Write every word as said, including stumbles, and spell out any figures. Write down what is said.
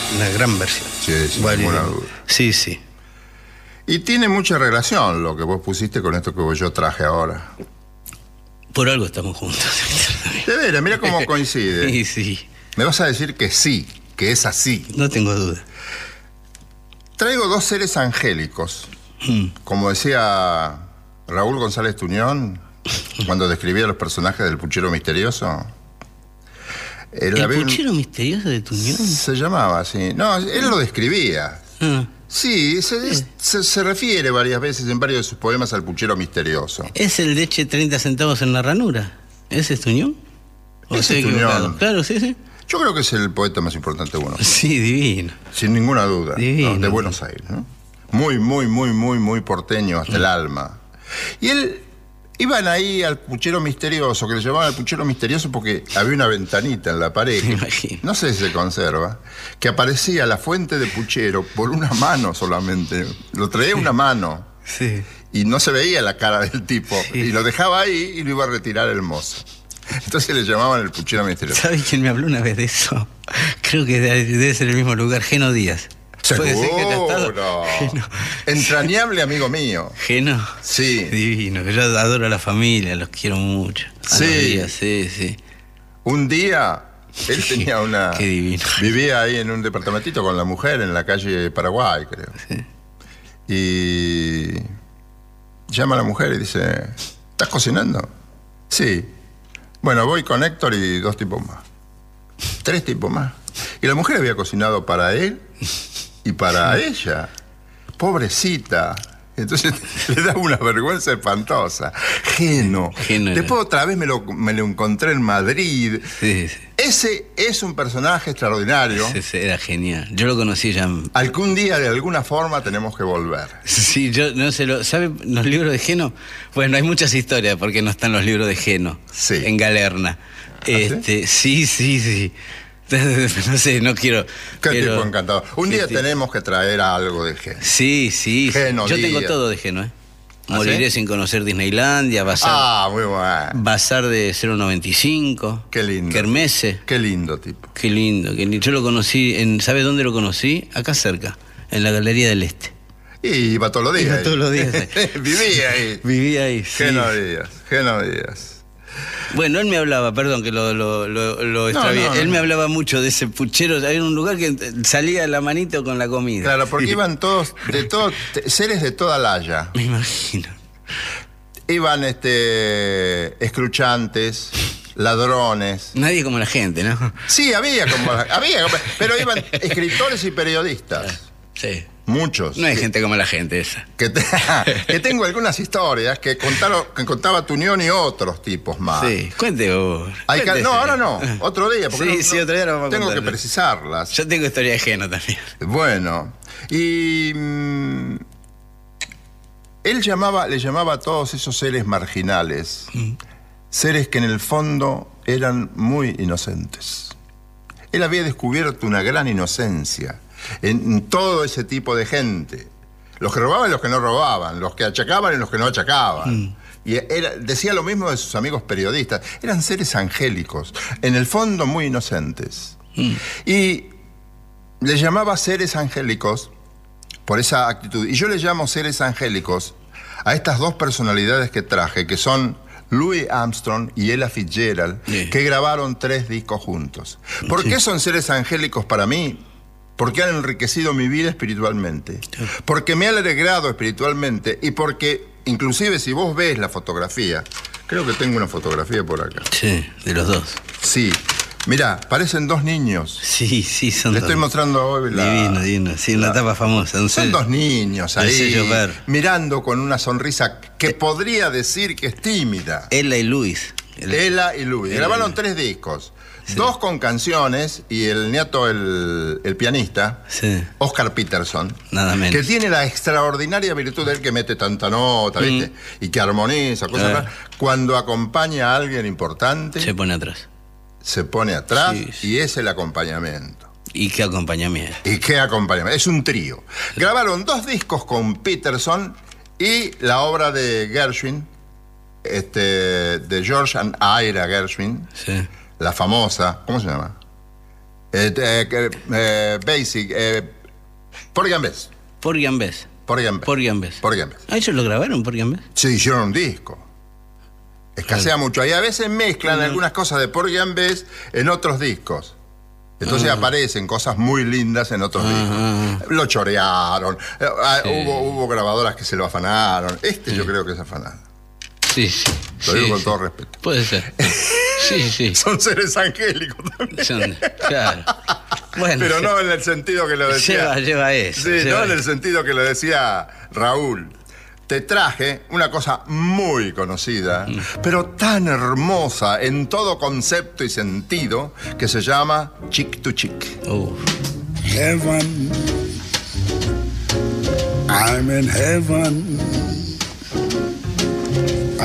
una gran versión. Sí, sin Vale, ninguna duda. Sí, sí. Y tiene mucha relación lo que vos pusiste con esto que yo traje ahora. Por algo estamos juntos. De veras, mira cómo coincide. Sí, sí. Me vas a decir que sí, que es así. No tengo duda. Traigo dos seres angélicos. Mm. Como decía Raúl González Tuñón, cuando describía los personajes del Puchero Misterioso. ¿El Puchero Misterioso de Tuñón? Se llamaba así. No, él lo describía. Ah. Sí, se, se, se refiere varias veces en varios de sus poemas al Puchero Misterioso. ¿Es el de eche treinta centavos en la ranura? ¿Ese es Tuñón? ¿O Ese es Tuñón. Claro, sí, sí. Yo creo que es el poeta más importante de Buenos Aires. Sí, divino. Sin ninguna duda. Divino. ¿No? De Buenos Aires, ¿no? Muy, muy, muy, muy, muy porteño hasta mm. el alma. Y él... Iban ahí al Puchero Misterioso, que le llamaban el Puchero Misterioso porque había una ventanita en la pared, no sé si se conserva, que aparecía la fuente de puchero por una mano solamente. Lo traía una mano. Sí. Y no se veía la cara del tipo. Sí. Y lo dejaba ahí y lo iba a retirar el mozo. Entonces le llamaban el Puchero Misterioso. ¿Sabes quién me habló una vez de eso? Creo que debe ser el mismo lugar, Geno Díaz. Seguro. Geno. Entrañable amigo mío. Geno. Sí. Divino, que yo adoro a la familia, los quiero mucho. A sí. Los días, sí, sí. Un día él tenía una... Qué divino. Vivía ahí en un departamentito con la mujer en la calle Paraguay, creo. Sí. Y llama a la mujer y dice, ¿estás cocinando? Sí. Bueno, voy con Héctor y dos tipos más. Tres tipos más. Y la mujer había cocinado para él y para sí. ella. Pobrecita. Entonces le da una vergüenza espantosa. Geno. Geno Después otra vez me lo, me lo encontré en Madrid. Sí, sí. Ese es un personaje extraordinario. Ese era genial. Yo lo conocí ya. Algún día, de alguna forma, tenemos que volver. Sí, yo no sé, lo, ¿sabe los libros de Geno? Bueno, hay muchas historias porque no están los libros de Geno. Sí. En Galerna. ¿Ah, este, sí, sí, sí. No sé, no quiero... Qué pero, tipo encantado. Un sí, día sí. tenemos que traer algo de Geno. Sí, sí. Geno Yo Díaz. tengo todo de Geno, ¿eh? ¿Ah, Moriré sí? sin conocer Disneylandia, Bazar... Ah, muy bueno. Bazar de cero noventa y cinco. Qué lindo. Kermesse. Qué lindo tipo. Qué lindo, qué lindo. Yo lo conocí, en, ¿sabe dónde lo conocí? Acá cerca, en la Galería del Este. Y iba todos los días. Iba todos los días. Vivía ahí. Vivía ahí, sí. Geno Díaz, Geno Díaz. Bueno, él me hablaba, perdón que lo, lo, lo, lo extravié. No, no, él no. me hablaba mucho de ese puchero. Había un lugar que salía la manito con la comida. Claro, porque sí. iban todos, de todos, seres de toda laya. Me imagino. Iban este escruchantes, ladrones. Nadie como la gente, ¿no? Sí, había como había, pero iban escritores y periodistas. Sí. Muchos. No hay que, gente como la gente esa. Que, te, que tengo algunas historias que contaron, que contaba Tuñón y otros tipos más. Sí, cuente vos. Hay que, no, ahora no, otro día. Porque sí, no, sí, otro día lo vamos a tengo contar. que precisarlas. Yo tengo historia de Geno también. Bueno, y mmm, él llamaba, le llamaba a todos esos seres marginales, mm. seres que en el fondo eran muy inocentes. Él había descubierto una gran inocencia en, en todo ese tipo de gente. Los que robaban y los que no robaban, los que achacaban y los que no achacaban. Mm. Y era, decía lo mismo de sus amigos periodistas. Eran seres angélicos, en el fondo muy inocentes. Mm. Y le llamaba seres angélicos por esa actitud. Y yo le llamo seres angélicos a estas dos personalidades que traje, que son Louis Armstrong y Ella Fitzgerald, sí. que grabaron tres discos juntos. ¿Por sí. qué son seres angélicos para mí? Porque han enriquecido mi vida espiritualmente, porque me han alegrado espiritualmente y porque, inclusive si vos ves la fotografía, creo que tengo una fotografía por acá. Sí, de los dos. Sí, mirá, parecen dos niños. Sí, sí, son Le dos. estoy mostrando hoy la... Divino, divino, sí, la, la tapa famosa. Son sello, dos niños ahí, mirando con una sonrisa que eh, podría decir que es tímida. Ella y Luis. Ella y Luis. Ella Grabaron y... tres discos. Sí. Dos con canciones y el nieto, el, el pianista, sí. Oscar Peterson, nada menos, que tiene la extraordinaria virtud de él que mete tanta nota, mm. ¿viste? Y que armoniza, cosas raras. Cuando acompaña a alguien importante, se pone atrás. Se pone atrás sí, sí. y es el acompañamiento. ¿Y qué acompañamiento? Y qué acompañamiento. Es un trío. Sí. Grabaron dos discos con Peterson y la obra de Gershwin, este, de George and Ira Gershwin. Sí. La famosa, ¿cómo se llama? Eh, eh, eh, basic. Eh, Porgy and Bess. Porgy and Bess. Porgy and Bess. Porgy and Bess. Porgy and Bess. ¿Ah, ellos lo grabaron, Porgy and Bess? Sí, hicieron un disco. Escasea Claro. mucho. Y a veces mezclan Claro. algunas cosas de Porgy and Bess en otros discos. Entonces Ah. aparecen cosas muy lindas en otros Ah. discos. Lo chorearon. eh, ah, Sí. hubo, hubo grabadoras que se lo afanaron. Este yo creo que es afanado. Sí, sí. Lo sí, digo con sí. todo respeto. Puede ser. Sí, sí. Son seres angélicos también. Son- claro. Bueno, Pero lle- no en el sentido que lo decía. lleva, lleva eso. Sí, lleva no en el eso. sentido que lo decía Raúl. Te traje una cosa muy conocida, Mm. pero tan hermosa en todo concepto y sentido, que se llama Chick to Chick. Uf. Heaven, I'm in heaven.